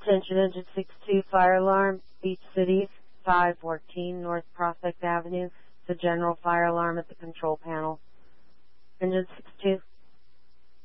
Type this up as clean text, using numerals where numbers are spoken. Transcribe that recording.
Attention Engine 62 fire alarm, Beach Cities, 514 North Prospect Avenue. It's a general fire alarm at the control panel. Engine 62.